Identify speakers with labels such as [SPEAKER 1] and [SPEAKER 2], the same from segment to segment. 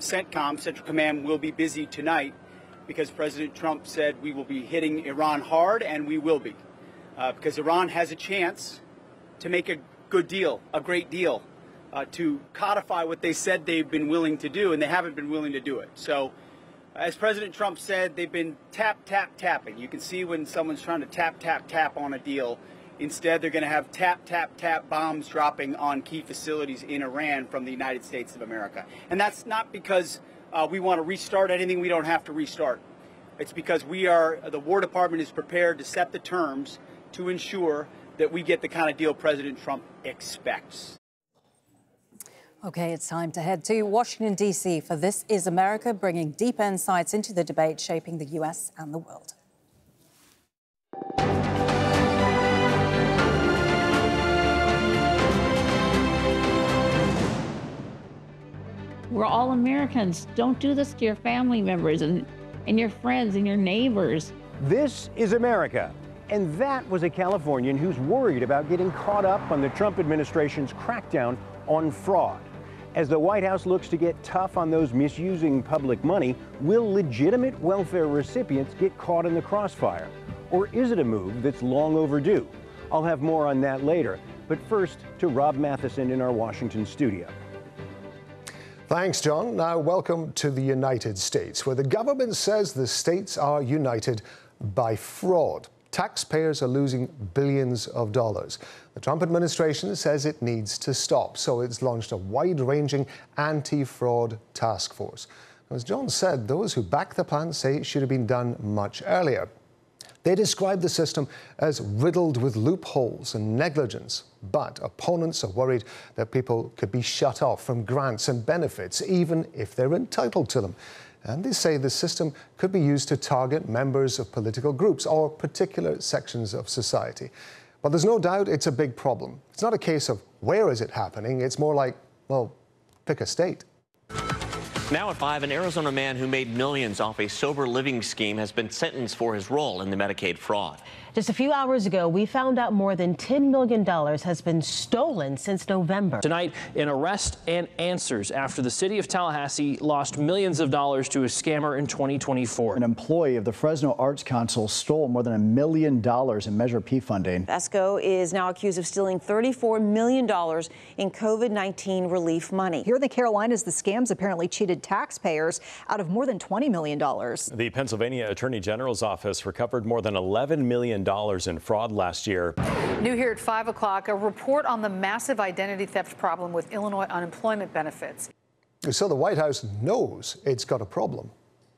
[SPEAKER 1] CENTCOM, Central Command, will be busy tonight because President Trump said we will be hitting Iran hard, and we will be. Because Iran has a chance to make a good deal, a great deal, to codify what they said they've been willing to do, and they haven't been willing to do it. So, as President Trump said, they've been tapping. You can see when someone's trying to tap on a deal. Instead, they're going to have tap bombs dropping on key facilities in Iran from the United States of America. And that's not because we want to restart anything we don't have to restart. It's because the War Department is prepared to set the terms to ensure that we get the kind of deal President Trump expects.
[SPEAKER 2] Okay, it's time to head to Washington, D.C. for This Is America, bringing deep insights into the debate shaping the U.S. and the world.
[SPEAKER 3] We're all Americans. Don't do this to your family members and your friends and your neighbors.
[SPEAKER 4] This is America. And that was a Californian who's worried about getting caught up on the Trump administration's crackdown on fraud. As the White House looks to get tough on those misusing public money, will legitimate welfare recipients get caught in the crossfire? Or is it a move that's long overdue? I'll have more on that later. But first, to Rob Matheson in our Washington studio.
[SPEAKER 5] Thanks, John. Now, welcome to the United States, where the government says the states are united by fraud. Taxpayers are losing billions of dollars. The Trump administration says it needs to stop, so it's launched a wide-ranging anti-fraud task force. As John said, those who back the plan say it should have been done much earlier. They describe the system as riddled with loopholes and negligence, but opponents are worried that people could be shut off from grants and benefits, even if they're entitled to them. And they say the system could be used to target members of political groups or particular sections of society. But there's no doubt it's a big problem. It's not a case of where is it happening, it's more like, well, pick a state.
[SPEAKER 6] Now at 5, an Arizona man who made millions off a sober living scheme has been sentenced for his role in the Medicaid fraud.
[SPEAKER 7] Just a few hours ago, we found out more than $10 million has been stolen since November.
[SPEAKER 8] Tonight, an arrest and answers after the city of Tallahassee lost millions of dollars to a scammer in 2024.
[SPEAKER 9] An employee of the Fresno Arts Council stole more than $1 million in Measure P funding.
[SPEAKER 10] Fesco is now accused of stealing $34 million in COVID-19 relief money.
[SPEAKER 11] Here in the Carolinas, the scams apparently cheated taxpayers out of more than $20 million.
[SPEAKER 12] The Pennsylvania Attorney General's office recovered more than $11 million in fraud last year.
[SPEAKER 13] New here at 5 o'clock, a report on the massive identity theft problem with Illinois unemployment benefits.
[SPEAKER 5] So the White House knows it's got a problem.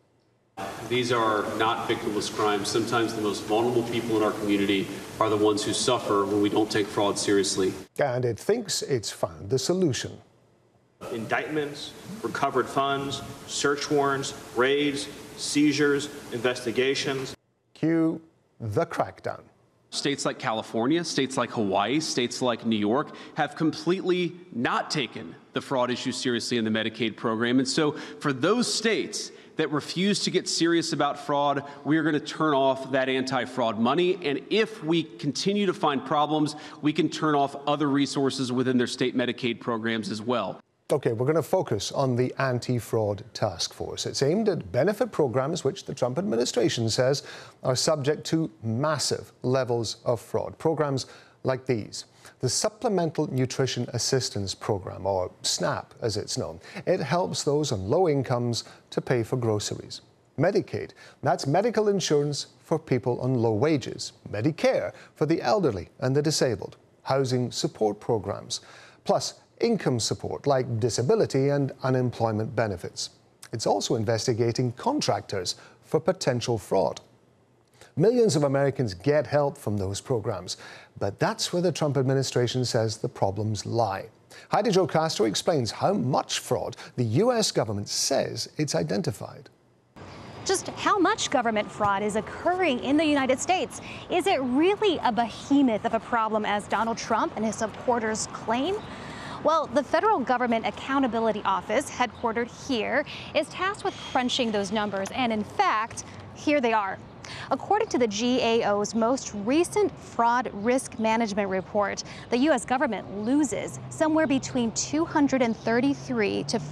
[SPEAKER 14] These are not victimless crimes. Sometimes the most vulnerable people in our community are the ones who suffer when we don't take fraud seriously.
[SPEAKER 5] And it thinks it's found the solution.
[SPEAKER 15] Indictments, recovered funds, search warrants, raids, seizures, investigations.
[SPEAKER 5] Cue the crackdown.
[SPEAKER 16] States like California, states like Hawaii, states like New York have completely not taken the fraud issue seriously in the Medicaid program. And so for those states that refuse to get serious about fraud, we are going to turn off that anti-fraud money. And if we continue to find problems, we can turn off other resources within their state Medicaid programs as well.
[SPEAKER 5] Okay, we're going to focus on the anti-fraud task force. It's aimed at benefit programs which the Trump administration says are subject to massive levels of fraud. Programs like these. The Supplemental Nutrition Assistance Program, or SNAP as it's known. It helps those on low incomes to pay for groceries. Medicaid, that's medical insurance for people on low wages. Medicare for the elderly and the disabled. Housing support programs. Plus, income support like disability and unemployment benefits. It's also investigating contractors for potential fraud. Millions of Americans get help from those programs, but that's where the Trump administration says the problems lie. Heidi Jo Castro explains how much fraud the U.S. government says it's identified.
[SPEAKER 17] Just how much government fraud is occurring in the United States? Is it really a behemoth of a problem as Donald Trump and his supporters claim? Well, the Federal Government Accountability Office, headquartered here, is tasked with crunching those numbers. And in fact, here they are. According to the GAO's most recent fraud risk management report, the U.S. government loses somewhere between $233 to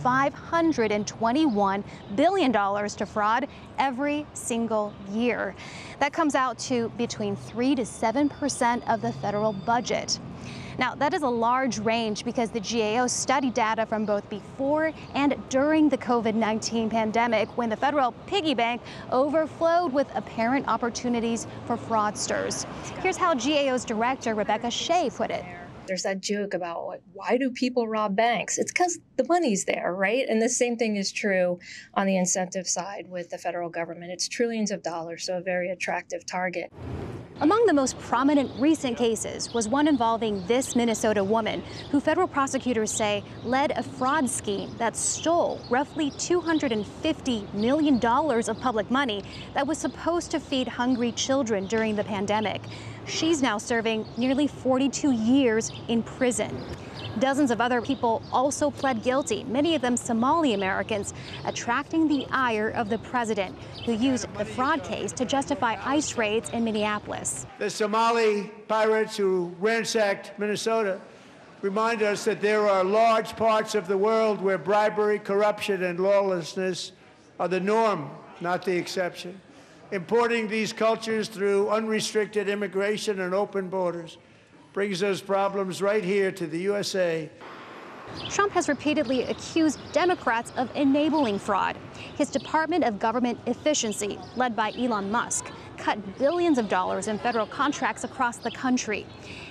[SPEAKER 17] $521 billion to fraud every single year. That comes out to between 3 to 7% of the federal budget. Now, that is a large range because the GAO studied data from both before and during the COVID-19 pandemic, when the federal piggy bank overflowed with apparent opportunities for fraudsters. Here's how GAO's director, Rebecca Shea, put it.
[SPEAKER 18] There's that joke about, like, why do people rob banks? It's because the money's there, right? And the same thing is true on the incentive side with the federal government. It's trillions of dollars, so a very attractive target.
[SPEAKER 17] Among the most prominent recent cases was one involving this Minnesota woman who federal prosecutors say led a fraud scheme that stole roughly $250 million of public money that was supposed to feed hungry children during the pandemic. She's now serving nearly 42 years in prison. Dozens of other people also pled guilty, many of them Somali Americans, attracting the ire of the president, who used the fraud case to justify ICE raids in Minneapolis.
[SPEAKER 19] The Somali pirates who ransacked Minnesota remind us that there are large parts of the world where bribery, corruption, and lawlessness are the norm, not the exception. Importing these cultures through unrestricted immigration and open borders brings those problems right here to the USA.
[SPEAKER 17] Trump has repeatedly accused Democrats of enabling fraud. His Department of Government Efficiency, led by Elon Musk, cut billions of dollars in federal contracts across the country.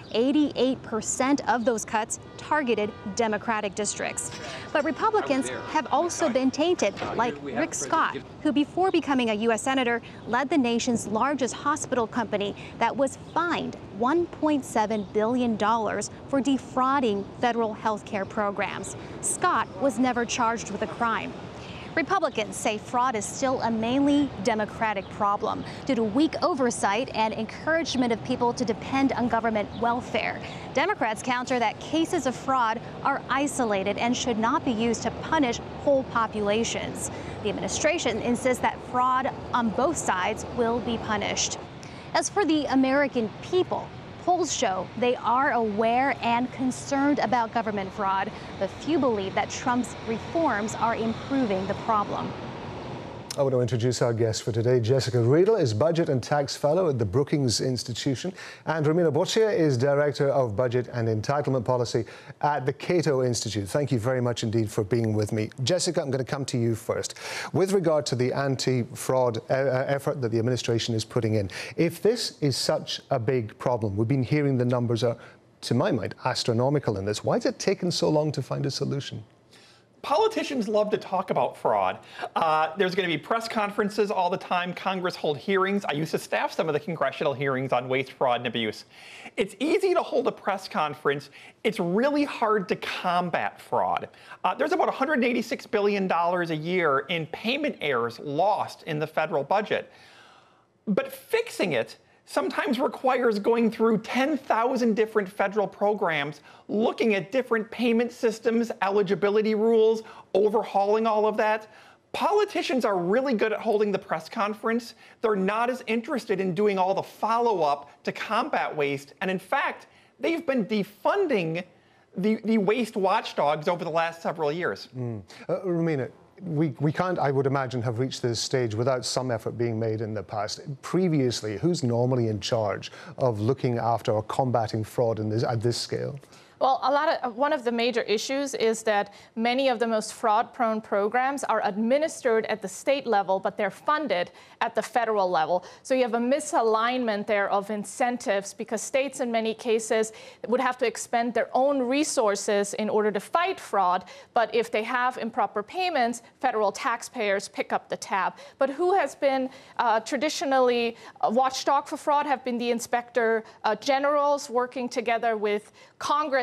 [SPEAKER 17] 88% of those cuts targeted Democratic districts. But Republicans have also been tainted, like Rick Scott, who before becoming a U.S. Senator led the nation's largest hospital company that was fined $1.7 billion for defrauding federal health care programs. Scott was never charged with a crime. Republicans say fraud is still a mainly Democratic problem due to weak oversight and encouragement of people to depend on government welfare. Democrats counter that cases of fraud are isolated and should not be used to punish whole populations. The administration insists that fraud on both sides will be punished. As for the American people, polls show they are aware and concerned about government fraud, but few believe that Trump's reforms are improving the problem.
[SPEAKER 5] I want to introduce our guest for today. Jessica Riedel is Budget and Tax Fellow at the Brookings Institution, and Romina Boccia is Director of Budget and Entitlement Policy at the Cato Institute. Thank you very much indeed for being with me. Jessica, I'm going to come to you first. With regard to the anti-fraud effort that the administration is putting in, if this is such a big problem, we've been hearing the numbers are, to my mind, astronomical in this. Why has it taken so long to find a solution?
[SPEAKER 20] Politicians love to talk about fraud. There's going to be press conferences all the time. Congress hold hearings. I used to staff some of the congressional hearings on waste, fraud, and abuse. It's easy to hold a press conference. It's really hard to combat fraud. There's about $186 billion a year in payment errors lost in the federal budget. But fixing it sometimes requires going through 10,000 different federal programs, looking at different payment systems, eligibility rules, overhauling all of that. Politicians are really good at holding the press conference. They're not as interested in doing all the follow-up to combat waste. And in fact, they've been defunding the waste watchdogs over the last several years.
[SPEAKER 5] Romina, we can't, I would imagine, have reached this stage without some effort being made in the past. Previously, who's normally in charge of looking after or combating fraud at this scale?
[SPEAKER 21] Well, one of the major issues is that many of the most fraud-prone programs are administered at the state level, but they're funded at the federal level. So you have a misalignment there of incentives because states in many cases would have to expend their own resources in order to fight fraud. But if they have improper payments, federal taxpayers pick up the tab. But who has been traditionally a watchdog for fraud have been the inspector generals working together with Congress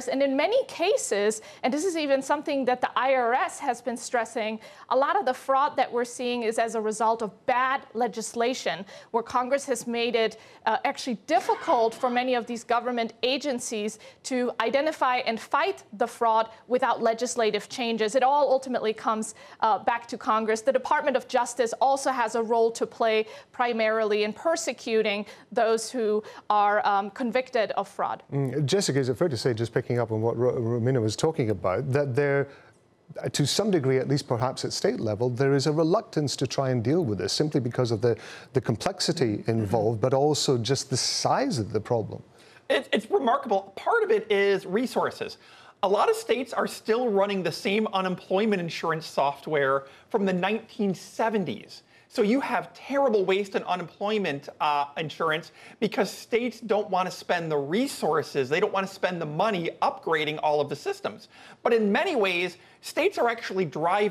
[SPEAKER 21] Congress. And in many cases, and this is even something that the IRS has been stressing, a lot of the fraud that we're seeing is as a result of bad legislation, where Congress has made it actually difficult for many of these government agencies to identify and fight the fraud without legislative changes. It all ultimately comes back to Congress. The Department of Justice also has a role to play, primarily in persecuting those who are convicted of fraud.
[SPEAKER 5] Jessica, is it fair to say, just picking up on what Romina was talking about, that there, to some degree, at least perhaps at state level, there is a reluctance to try and deal with this simply because of the complexity involved, but also just the size of the problem?
[SPEAKER 20] It's remarkable. Part of it is resources. A lot of states are still running the same unemployment insurance software from the 1970s. So you have terrible waste and unemployment insurance because states don't want to spend the resources, they don't want to spend the money upgrading all of the systems. But in many ways, states are actually driving